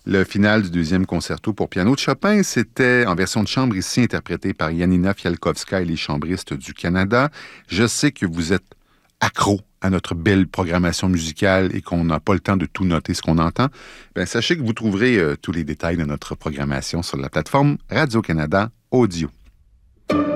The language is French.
Le final du deuxième concerto pour piano de Chopin, c'était en version de chambre ici, interprété par Janina Fialkowska et les chambristes du Canada. Je sais que vous êtes accro à notre belle programmation musicale et qu'on n'a pas le temps de tout noter ce qu'on entend. Bien, sachez que vous trouverez tous les détails de notre programmation sur la plateforme Radio-Canada Audio.